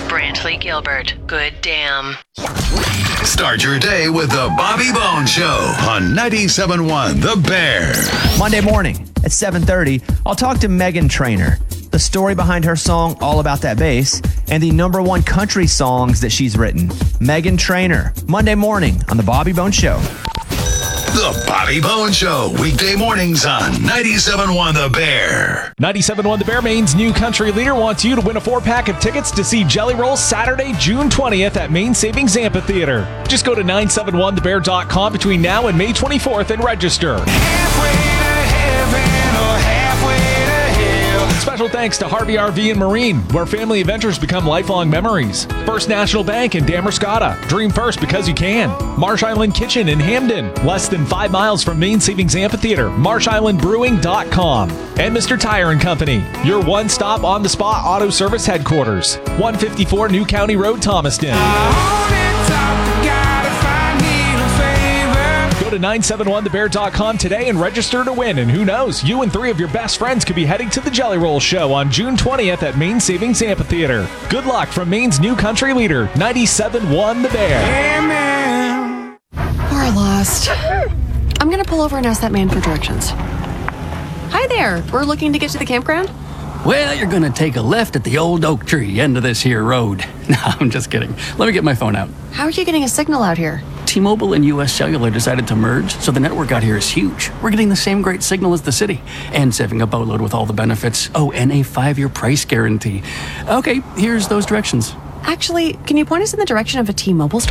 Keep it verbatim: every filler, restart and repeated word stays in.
Brantley Gilbert. Good damn. Start your day with the Bobby Bones Show on ninety-seven point one The Bear. Monday morning at seven thirty, I'll talk to Meghan Trainor. The story behind her song, All About That Bass, and the number one country songs that she's written. Meghan Trainor, Monday morning on The Bobby Bones Show. The Bobby Bones Show, weekday mornings on ninety-seven point one The Bear. ninety-seven point one The Bear, Maine's new country leader, wants you to win a four-pack of tickets to see Jelly Roll Saturday, June twentieth at Maine Savings Amphitheater. Just go to nine seven one the bear dot com between now and May twenty-fourth and register. Halfway to heaven or halfway to hell. Special thanks to Harvey R V and Marine, where family adventures become lifelong memories. First National Bank in Damerscotta. Dream first because you can. Marsh Island Kitchen in Hamden. Less than five miles from Maine Savings Amphitheater. marsh island brewing dot com. And Mister Tire and Company, your one-stop on-the-spot auto service headquarters. one fifty-four New County Road, Thomaston. Go to nine seven one the bear dot com today and register to win. And who knows, you and three of your best friends could be heading to the Jelly Roll Show on June twentieth at Maine Savings Amphitheater. Good luck from Maine's new country leader, ninety-seven point one The Bear. Amen. We're lost. I'm gonna pull over and ask that man for directions. Hi there. We're looking to get to the campground. Well, you're gonna take a left at the old oak tree end of this here road. No, I'm just kidding. Let me get my phone out. How are you getting a signal out here? T-Mobile and U S Cellular decided to merge, so the network out here is huge. We're getting the same great signal as the city, and saving a boatload with all the benefits. Oh, and a five-year price guarantee. Okay, here's those directions. Actually, can you point us in the direction of a T-Mobile store?